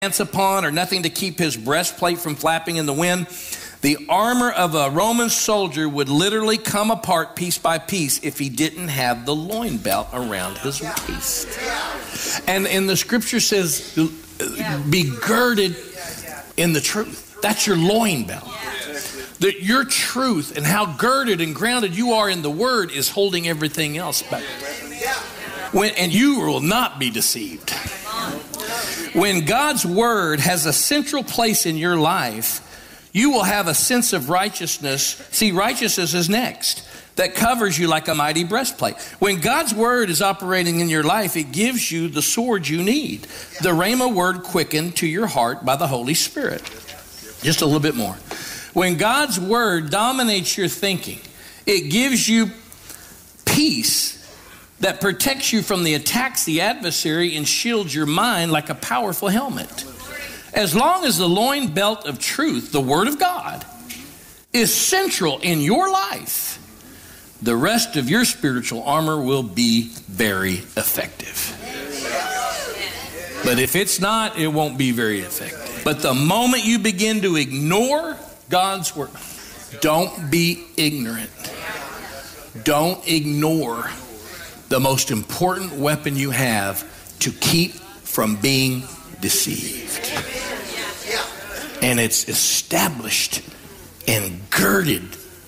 upon, or nothing to keep his breastplate from flapping in the wind. The armor of a Roman soldier would literally come apart piece by piece if he didn't have the loin belt around his waist. And the scripture says, be girded in the truth. That's your loin belt. That your truth and how girded and grounded you are in the word is holding everything else back. And you will not be deceived. When God's word has a central place in your life, you will have a sense of righteousness. See, righteousness is next. That covers you like a mighty breastplate. When God's word is operating in your life, it gives you the sword you need. The Rhema word quickened to your heart by the Holy Spirit. Just a little bit more. When God's word dominates your thinking, it gives you peace that protects you from the attacks of the adversary and shields your mind like a powerful helmet. As long as the loin belt of truth, the word of God, is central in your life, the rest of your spiritual armor will be very effective. But if it's not, it won't be very effective. But the moment you begin to ignore God's word, don't be ignorant. Don't ignore the most important weapon you have to keep from being deceived. And it's established and girded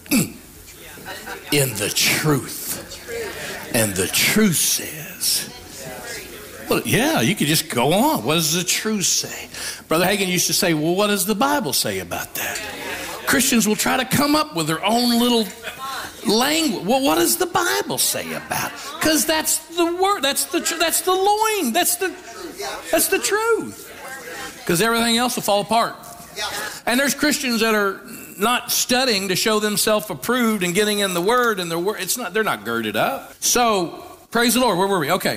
in the truth. And the truth says, well, yeah, you could just go on. What does the truth say? Brother Hagin used to say, well, what does the Bible say about that? Christians will try to come up with their own little language. Well, what does the Bible say about it? Because that's the word. That's the loin. That's the truth. Because everything else will fall apart. And there's Christians that are not studying to show themselves approved and getting in the word, and they're not girded up. So praise the Lord. Where were we? Okay.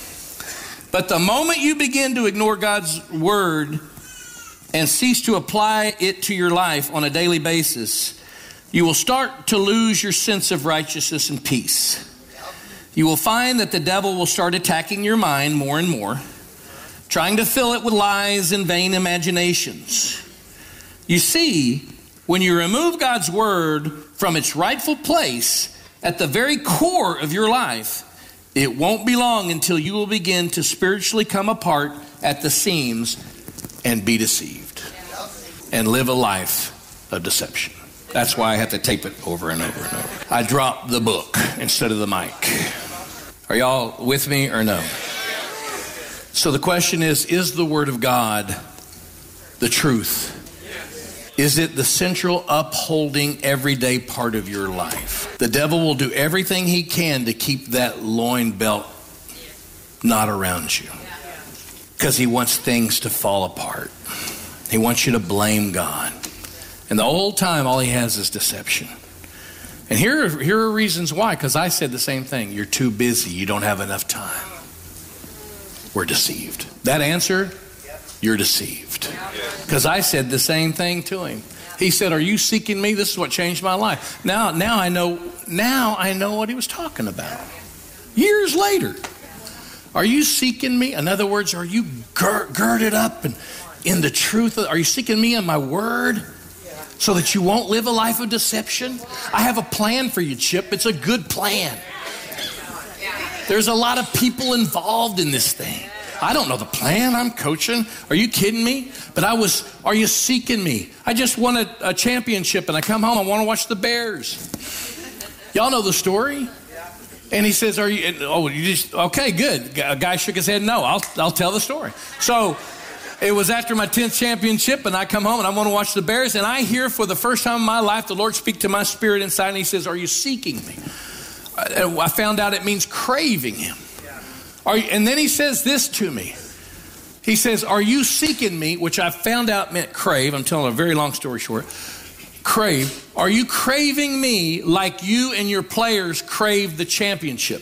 But the moment you begin to ignore God's word and cease to apply it to your life on a daily basis, you will start to lose your sense of righteousness and peace. You will find that the devil will start attacking your mind more and more, trying to fill it with lies and vain imaginations. You see, when you remove God's word from its rightful place at the very core of your life, it won't be long until you will begin to spiritually come apart at the seams and be deceived and live a life of deception. That's why I have to tape it over and over and over. I dropped the book instead of the mic. Are y'all with me or no? So the question is the word of God the truth? Is it the central upholding everyday part of your life? The devil will do everything he can to keep that loin belt not around you, because he wants things to fall apart. He wants you to blame God. And the whole time, all he has is deception. And here are reasons why, because I said the same thing. You're too busy. You don't have enough time. We're deceived. That answer, you're deceived. Because I said the same thing to him. He said, are you seeking me? This is what changed my life. Now I know what he was talking about. Years later. Are you seeking me? In other words, are you girded up and in the truth? Are you seeking me in my word? So that you won't live a life of deception? I have a plan for you, Chip. It's a good plan. There's a lot of people involved in this thing. I don't know the plan. I'm coaching. Are you kidding me? But are you seeking me? I just won a championship and I come home. I want to watch the Bears. Y'all know the story? And he says, okay, good. A guy shook his head. No, I'll tell the story. So it was after my 10th championship, and I come home and I want to watch the Bears, and I hear for the first time in my life the Lord speak to my spirit inside, and he says, are you seeking me? I found out it means craving him. And then he says this to me. He says, are you seeking me? Which I found out meant crave. I'm telling a very long story short. Crave. Are you craving me like you and your players crave the championship?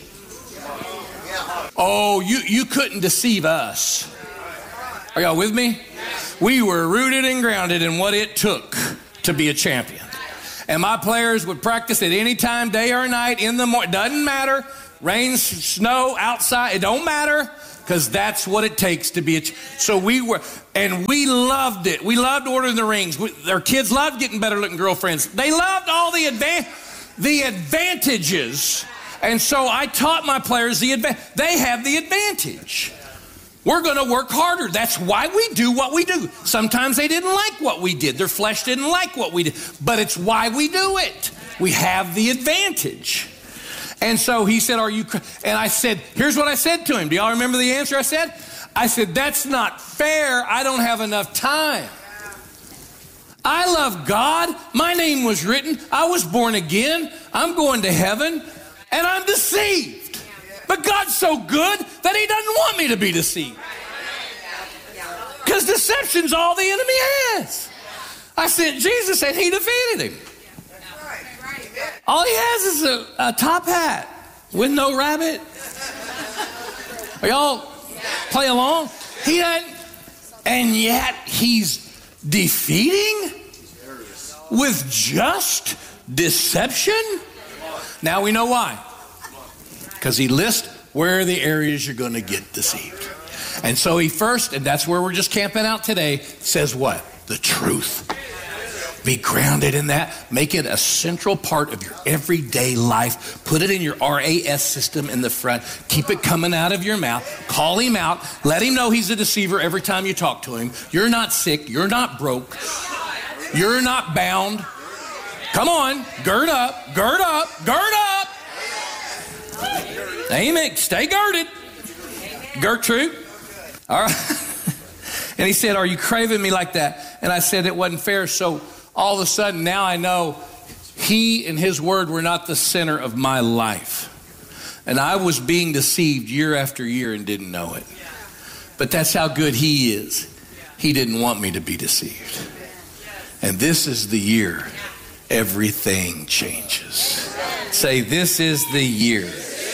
Oh, you couldn't deceive us. Are y'all with me? We were rooted and grounded in what it took to be a champion. And my players would practice at any time, day or night, in the morning. Doesn't matter. rain, snow, outside, it don't matter, because that's what it takes to be so we loved it. We loved ordering the rings. Their kids loved getting better looking girlfriends. They loved all the advantages. And so I taught my players they have the advantage. We're going to work harder. That's why we do what we do. Sometimes they didn't like what we did. Their flesh didn't like what we did. But it's why we do it. We have the advantage. And so he said, and I said, here's what I said to him. Do y'all remember the answer I said? I said, that's not fair. I don't have enough time. I love God. My name was written. I was born again. I'm going to heaven. And I'm deceived. But God's so good that he doesn't want me to be deceived. Because deception's all the enemy has. I sent Jesus and he defeated him. All he has is a top hat with no rabbit. Are y'all play along? He doesn't, and yet he's defeating with just deception. Now we know why. Because he lists where are the areas you're going to get deceived. And so he first, and that's where we're just camping out today, says what? The truth. Be grounded in that. Make it a central part of your everyday life. Put it in your RAS system in the front. Keep it coming out of your mouth. Call him out. Let him know he's a deceiver every time you talk to him. You're not sick. You're not broke. You're not bound. Come on. Gird up. Gird up. Gird up. Amen. Stay girded. Gertrude. All right. And he said, are you craving me like that? And I said it wasn't fair. So all of a sudden, now I know he and his word were not the center of my life. And I was being deceived year after year and didn't know it. But that's how good he is. He didn't want me to be deceived. And this is the year everything changes. Say, this is the year.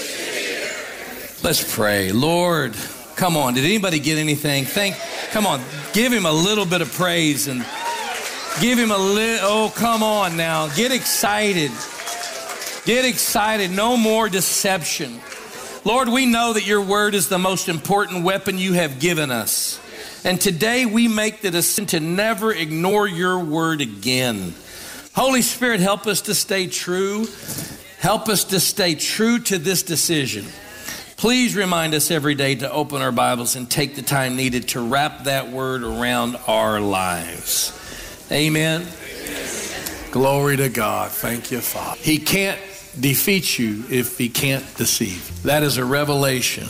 Let's pray. Lord, come on. Did anybody get anything? Come on. Give him a little bit of praise and give him a little. Oh, come on now. Get excited. Get excited. No more deception. Lord, we know that your word is the most important weapon you have given us. And today we make the decision to never ignore your word again. Holy Spirit, help us to stay true. Help us to stay true to this decision. Please remind us every day to open our Bibles and take the time needed to wrap that word around our lives. Amen. Amen. Glory to God. Thank you, Father. He can't defeat you if he can't deceive. That is a revelation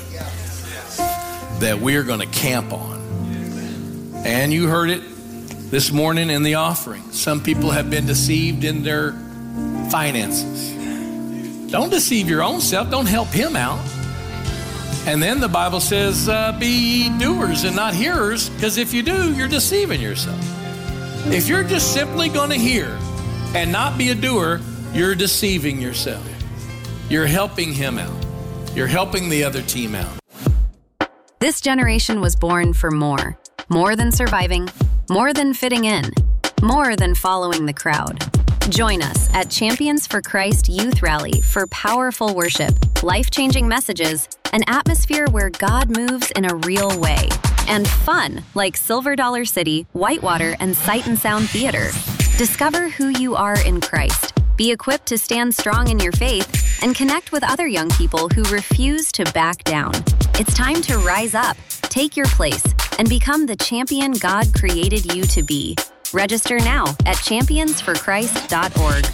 that we're going to camp on. And you heard it this morning in the offering. Some people have been deceived in their finances. Don't deceive your own self. Don't help him out. And then the Bible says, be doers and not hearers, because if you do, you're deceiving yourself. If you're just simply going to hear and not be a doer, you're deceiving yourself. You're helping him out. You're helping the other team out. This generation was born for more. More than surviving, more than fitting in, more than following the crowd. Join us at Champions for Christ Youth Rally for powerful worship, life-changing messages, an atmosphere where God moves in a real way, and fun like Silver Dollar City, Whitewater, and Sight and Sound Theater. Discover who you are in Christ, be equipped to stand strong in your faith, and connect with other young people who refuse to back down. It's time to rise up, take your place, and become the champion God created you to be. Register now at championsforchrist.org.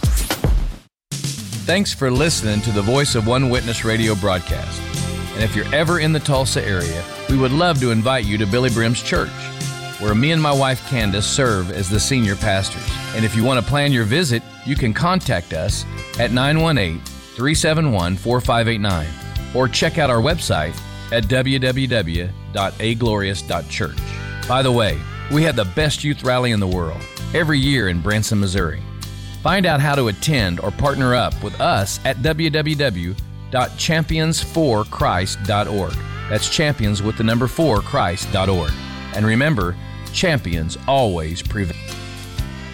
Thanks for listening to the Voice of One Witness radio broadcast. And if you're ever in the Tulsa area, we would love to invite you to Billy Brim's church, where me and my wife Candace serve as the senior pastors. And if you want to plan your visit, you can contact us at 918-371-4589 or check out our website at www.aglorious.church. By the way, we have the best youth rally in the world every year in Branson, Missouri. Find out how to attend or partner up with us at www.championsforchrist.org. That's champions with the number 4 Christ.org. And remember, champions always prevail.